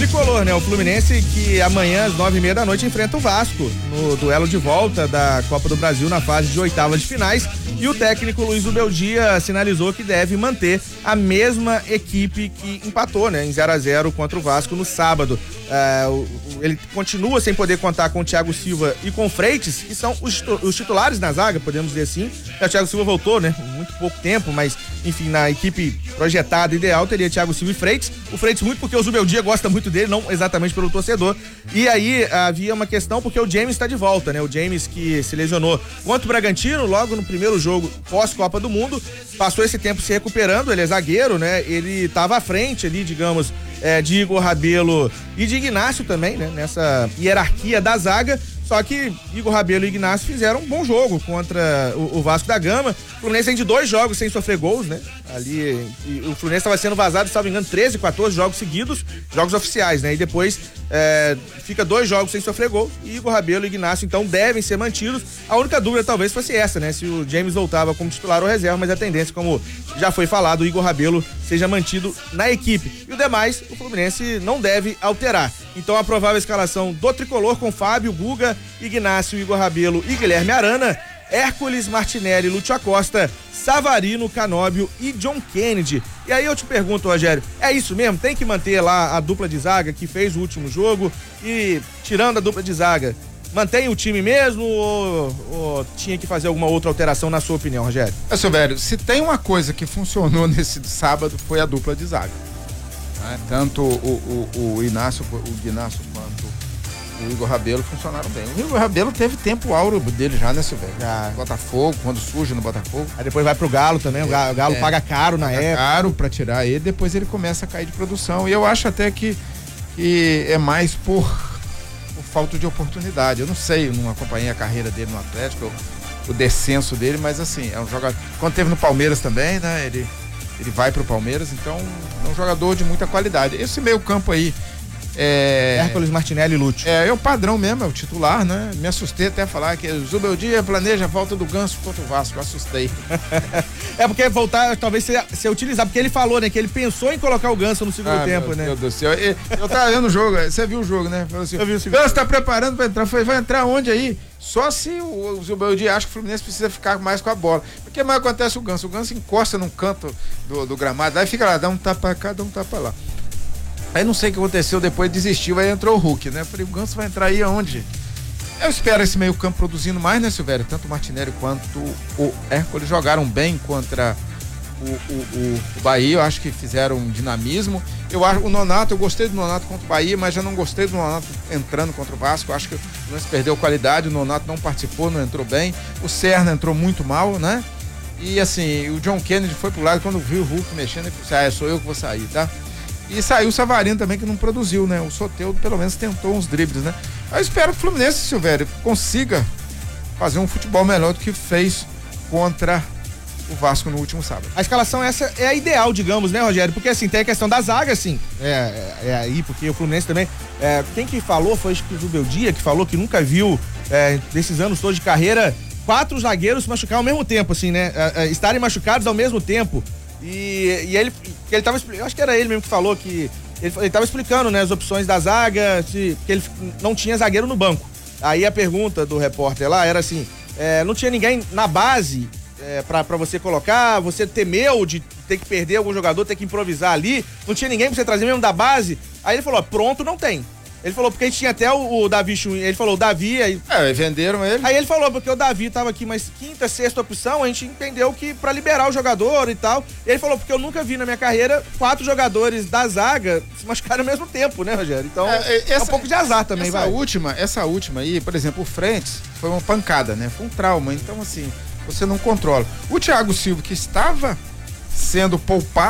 tricolor, né? O Fluminense que amanhã às 9h30 da noite enfrenta o Vasco no duelo de volta da Copa do Brasil na fase de oitavas de finais, e o técnico Luiz Ubeldia sinalizou que deve manter a mesma equipe que empatou, né? Em 0-0 contra o Vasco no sábado. Ele continua sem poder contar com o Thiago Silva e com o Freitas, que são os titulares na zaga, podemos dizer assim. O Thiago Silva voltou, né? Muito pouco tempo, mas enfim, na equipe projetada ideal teria Thiago Silva e Freitas. O Freitas muito porque o Zubeldia gosta muito dele, não exatamente pelo torcedor. E aí havia uma questão porque o James está de volta, né? O James que se lesionou contra o Bragantino logo no primeiro jogo pós-Copa do Mundo, passou esse tempo se recuperando, ele é zagueiro, né? Ele estava à frente ali, digamos, de Igor Rabelo e de Ignacio também, né? Nessa hierarquia da zaga. Só que Igor Rabelo e Ignacio fizeram um bom jogo contra o Vasco da Gama. O Fluminense tem de 2 jogos sem sofrer gols, né? Ali, o Fluminense estava sendo vazado, se não me engano, 13, 14 jogos seguidos, jogos oficiais, né? E depois fica 2 jogos sem sofrer gol. E Igor Rabelo e Ignacio, então, devem ser mantidos. A única dúvida talvez fosse essa, né? Se o James voltava como titular ou reserva, mas a tendência, como já foi falado, o Igor Rabelo seja mantido na equipe. E o demais, o Fluminense não deve alterar. Então, a provável escalação do tricolor com Fábio, Guga, Ignacio, Igor Rabelo e Guilherme Arana: Hércules, Martinelli, Lúcio Acosta, Savarino, Canóbio e John Kennedy. E aí eu te pergunto, Rogério, é isso mesmo? Tem que manter lá a dupla de zaga que fez o último jogo? E tirando a dupla de zaga, mantém o time mesmo ou tinha que fazer alguma outra alteração, na sua opinião, Rogério? Silvério, se tem uma coisa que funcionou nesse sábado foi a dupla de zaga. Tanto o Ignacio quanto o Igor Rabelo funcionaram bem. O Igor Rabelo teve tempo áureo dele já, né, Silvério? Botafogo, quando surge no Botafogo. Aí depois vai pro Galo também, o Galo paga caro na época. Caro pra tirar ele, depois ele começa a cair de produção. E eu acho até que é mais por falta de oportunidade. Eu não sei, eu não acompanhei a carreira dele no Atlético, o descenso dele, mas assim, é um jogador. Quando teve no Palmeiras também, né? Ele vai pro Palmeiras, então é um jogador de muita qualidade. Esse meio campo aí Hércules, Martinelli e Lúcio. É o padrão mesmo, é o titular, né? Me assustei até falar que o Zubeldia planeja a volta do Ganso contra o Vasco, eu assustei. É porque voltar talvez ser utilizado, porque ele falou, né, que ele pensou em colocar o Ganso no segundo tempo, né? Meu Deus do céu, eu tava vendo o jogo, você viu o jogo, né? Falou assim, o Ganso tá preparando pra entrar, vai entrar onde aí? Só se o Zubeldia acha que o Fluminense precisa ficar mais com a bola. Porque mais acontece o Ganso encosta num canto do gramado, aí fica lá, dá um tapa cá, dá um tapa lá. Aí não sei o que aconteceu, depois desistiu, aí entrou o Hulk, né? Falei, o Ganso vai entrar aí aonde? Eu espero esse meio campo produzindo mais, né, Silvério? Tanto o Martinelli quanto o Hércules jogaram bem contra o Bahia, eu acho que fizeram um dinamismo. Eu acho o Nonato, eu gostei do Nonato contra o Bahia, mas já não gostei do Nonato entrando contra o Vasco. Eu acho que o Fluminense perdeu qualidade, o Nonato não participou, não entrou bem. O Serna entrou muito mal, né? E assim, o John Kennedy foi pro lado, quando viu o Hulk mexendo, ele falou assim, sou eu que vou sair, tá? E saiu o Savarino também, que não produziu, né? O Soteldo pelo menos tentou uns dribles, né? Eu espero que o Fluminense, Silvério, consiga fazer um futebol melhor do que fez contra o Vasco no último sábado. A escalação essa é a ideal, digamos, né, Rogério? Porque assim, tem a questão da zaga, assim, aí, porque o Fluminense também, quem que falou, foi acho que o Zubeldia, que falou que nunca viu, desses anos todos de carreira, 4 zagueiros se machucar ao mesmo tempo, assim, né? Estarem machucados ao mesmo tempo. E ele tava, eu acho que era ele mesmo que falou que ele tava explicando, né, as opções da zaga, que ele não tinha zagueiro no banco. Aí a pergunta do repórter lá era assim, não tinha ninguém na base pra você colocar, você temeu de ter que perder algum jogador, ter que improvisar ali, não tinha ninguém pra você trazer mesmo da base. Aí ele falou, pronto, não tem. Ele falou, porque a gente tinha até o Davi Chuin, ele falou, o Davi... Aí venderam ele. Aí ele falou, porque o Davi tava aqui, mas quinta, sexta opção, a gente entendeu que pra liberar o jogador e tal. Ele falou, porque eu nunca vi na minha carreira 4 jogadores da zaga se machucarem ao mesmo tempo, né, Rogério? Então, é um pouco de azar também, Essa última aí, por exemplo, o Frentes foi uma pancada, né? Foi um trauma, então assim, você não controla. O Thiago Silva, que estava sendo poupado